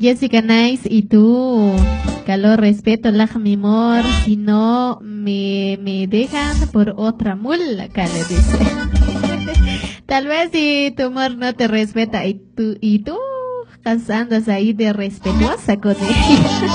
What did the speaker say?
Jessica Nice, y tú, calor, respeto, laja mi amor, si no me dejan por otra mula, le dice. Tal vez si tu amor no te respeta y tú andas ahí de respetuosa con él.